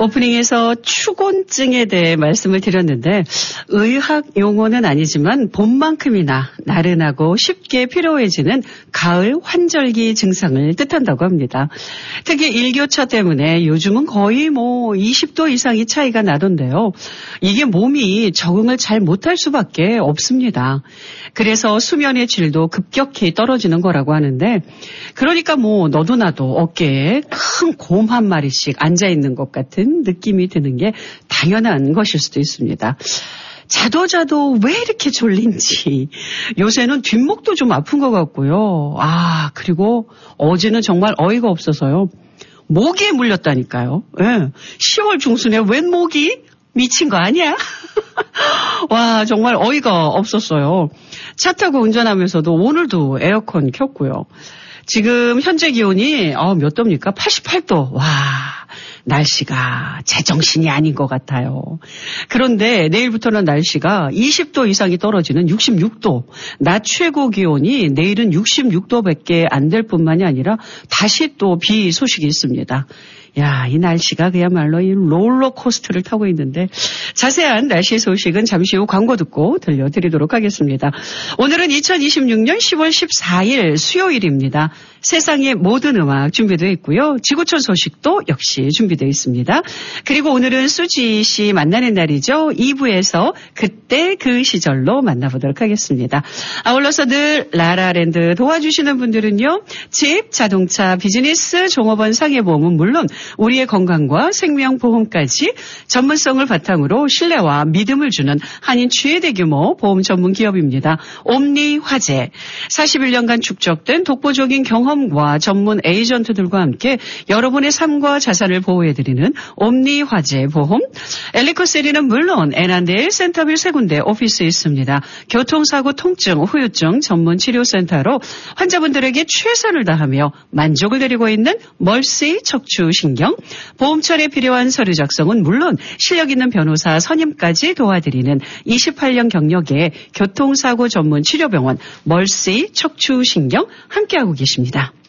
오프닝에서 추곤증에 대해 말씀을 드렸는데 의학 용어는 아니지만 봄만큼이나 나른하고 쉽게 피로해지는 가을 환절기 증상을 뜻한다고 합니다. 특히 일교차 때문에 요즘은 거의 20도 이상이 차이가 나던데요. 이게 몸이 적응을 잘 못할 수밖에 없습니다. 그래서 수면의 질도 급격히 떨어지는 거라고 하는데 그러니까 너도 나도 어깨에 큰 곰 한 마리씩 앉아있는 것 같은 느낌이 드는 게 당연한 것일 수도 있습니다. 자도 왜 이렇게 졸린지 요새는 뒷목도 좀 아픈 것 같고요. 그리고 어제는 정말 어이가 없어서요. 모기에 물렸다니까요. 네. 10월 중순에 웬 모기? 미친 거 아니야? 와, 정말 어이가 없었어요. 차 타고 운전하면서도 오늘도 에어컨 켰고요. 지금 현재 기온이 몇 도입니까? 88도. 와, 날씨가 제정신이 아닌 것 같아요. 그런데 내일부터는 날씨가 20도 이상이 떨어지는 66도. 낮 최고 기온이 내일은 66도밖에 안 될 뿐만이 아니라 다시 또 비 소식이 있습니다. 야, 이 날씨가 그야말로 이 롤러코스터를 타고 있는데 자세한 날씨 소식은 잠시 후 광고 듣고 들려드리도록 하겠습니다. 오늘은 2026년 10월 14일 수요일입니다. 세상의 모든 음악 준비되어 있고요. 지구촌 소식도 역시 준비되어 있습니다. 그리고 오늘은 수지 씨 만나는 날이죠. 2부에서 그때 그 시절로 만나보도록 하겠습니다. 아울러서 늘 라라랜드 도와주시는 분들은요. 집, 자동차, 비즈니스, 종업원 상해보험은 물론 우리의 건강과 생명보험까지 전문성을 바탕으로 신뢰와 믿음을 주는 한인 최대 규모 보험 전문 기업입니다. 옴니화재. 41년간 축적된 독보적인 경험과 전문 에이전트들과 함께 여러분의 삶과 자산을 보호해드리는 옴니화재 보험. 엘리코셀리는 물론 애난데일, 센터빌 세 군데 오피스에 있습니다. 교통사고, 통증, 후유증 전문 치료센터로 환자분들에게 최선을 다하며 만족을 드리고 있는 멀시 척추신경. 보험처리에 필요한 서류 작성은 물론 실력 있는 변호사 선임까지 도와드리는 28년 경력의 교통사고 전문 치료병원 멀시 척추신경 함께하고 계십니다.